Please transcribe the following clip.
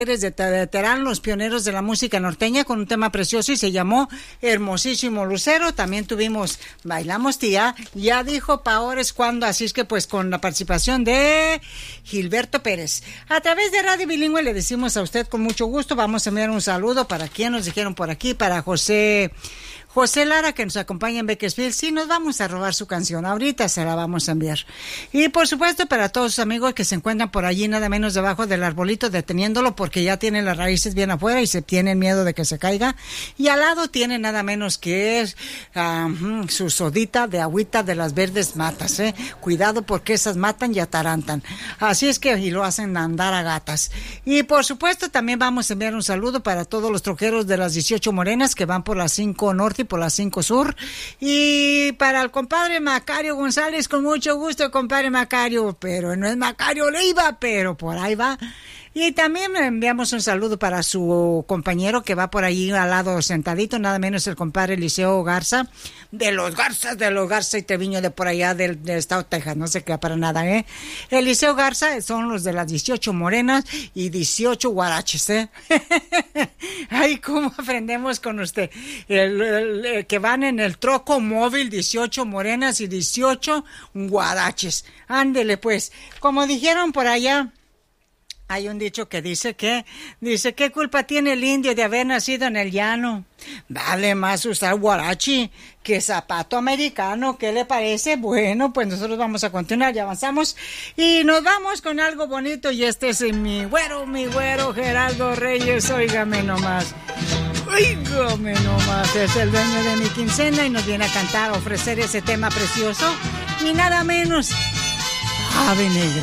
de Terán, los pioneros de la música norteña, con un tema precioso y se llamó Hermosísimo Lucero. También tuvimos Bailamos Tía, ya dijo pa' ahora es cuando, así es que pues con la participación de Gilberto Pérez. A través de Radio Bilingüe le decimos a usted con mucho gusto, vamos a enviar un saludo para quien nos dijeron por aquí, para José Lara, que nos acompaña en Bakersfield. Sí, nos vamos a robar su canción. Ahorita se la vamos a enviar. Y por supuesto, para todos sus amigos que se encuentran por allí, nada menos debajo del arbolito, deteniéndolo porque ya tienen las raíces bien afuera y se tienen miedo de que se caiga. Y al lado tiene nada menos que su sodita de agüita de las verdes matas, ¿eh? Cuidado porque esas matan y atarantan. Así es que, y lo hacen andar a gatas. Y por supuesto, también vamos a enviar un saludo para todos los troqueros de las 18 Morenas que van por las 5 Norte y por las 5 Sur, y para el compadre Macario González, con mucho gusto, compadre Macario, pero no es Macario Leiva, pero por ahí va. Y también enviamos un saludo para su compañero que va por ahí al lado sentadito, nada menos el compadre Eliseo Garza, de los Garza y Treviño, de por allá del estado de Texas, no se queda para nada, ¿eh? Eliseo Garza son los de las 18 Morenas y 18 Guaraches, ¿eh? Ay, cómo aprendemos con usted. Que van en el troco móvil, 18 Morenas y 18 Guaraches. Ándele pues, como dijeron por allá, hay un dicho que dice, ¿qué culpa tiene el indio de haber nacido en el llano? Vale más usar guarachi que zapato americano, ¿qué le parece? Bueno, pues nosotros vamos a continuar, ya avanzamos y nos vamos con algo bonito, y este es mi güero Geraldo Reyes, óigame nomás, es el dueño de mi quincena y nos viene a cantar, a ofrecer ese tema precioso, y nada menos, Ave Negra.